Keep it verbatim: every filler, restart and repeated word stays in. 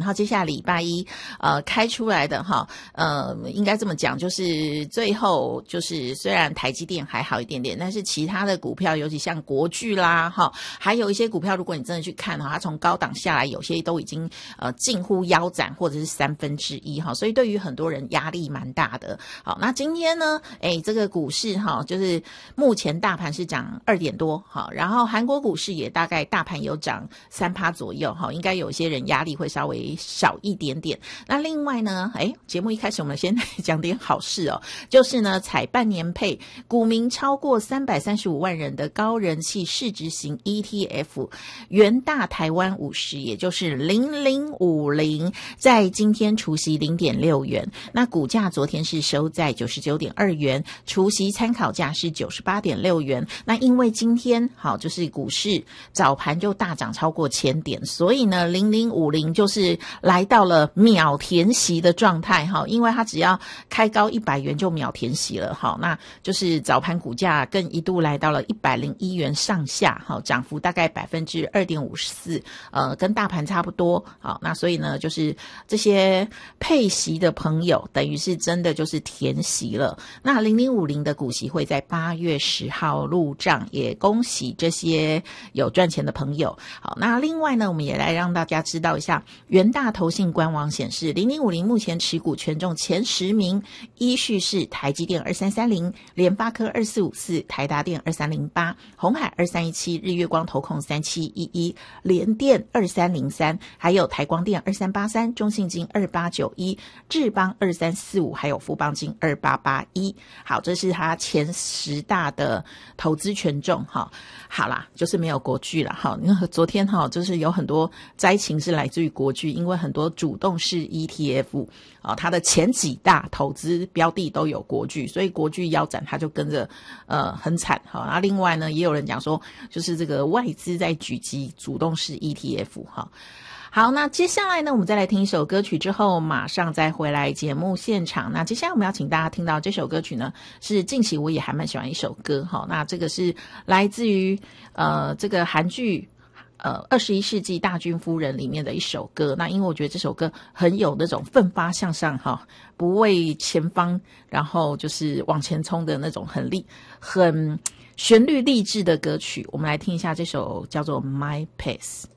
然后接下来礼拜一呃开出来的哈，呃应该这么讲，就是最后就是虽然台积电还好一点点，但是其他的股票，尤其像国巨啦哈，还有一些股票，如果你真的去看哈，它从高档下来，有些都已经呃近乎腰斩或者是三分之一哈，所以对于很多人压力蛮大的。好，那今天呢，哎，这个股市哈，就是目前大盘是涨二点多，好，然后韩国股市也大概大盘有涨三趴左右哈，应该有些人压力会稍微少一点点。那另外呢，哎，节目一开始我们先讲点好事哦，就是呢采半年配，股民超过三百三十五万人的高人气市值型 E T F 元大台湾五十，也就是零零五零，在今天除息 零点六元，那股价昨天是收在 九十九点二元，除息参考价是 九十八点六元。那因为今天好就是股市早盘就大涨超过千点，所以呢零零五零就是来到了秒填息的状态哈，因为它只要开高一百元就秒填息了哈，那就是早盘股价更一度来到了一百零一元上下哈，涨幅大概 百分之二点五四， 呃跟大盘差不多。好，那所以呢就是这些配息的朋友等于是真的就是填息了。那零零五零的股息会在八月十号入账，也恭喜这些有赚钱的朋友。好，那另外呢我们也来让大家知道一下，元大投信官网显示零零五零目前持股权重前十名依序是台积电二三三零、联发科二四五四、台达电二三零八、鸿海二三一七、日月光投控三七一一、联电二三零三，还有台光电二三八三、中信金二八九一、智邦二三四五，还有富邦金二八八一。好，这是它前十大的投资权重哈。好啦，就是没有国巨啦哈。因为昨天哈就是有很多灾情是来自于国巨，因为很多主动式 E T F 啊，它的前几大投资标的都有国巨，所以国巨腰斩它就跟着呃很惨哈。然后另外呢，也有人讲说，就是这个外资在狙击主动式 E T F 哈。好，那接下来呢，我们再来听一首歌曲之后，马上再回来节目现场。那接下来我们要请大家听到这首歌曲呢，是近期我也还蛮喜欢一首歌哈。那这个是来自于呃这个韩剧呃二十一世纪大军夫人里面的一首歌。那因为我觉得这首歌很有那种奋发向上哈，不畏前方，然后就是往前冲的那种很励很旋律励志的歌曲。我们来听一下这首叫做 My Pace。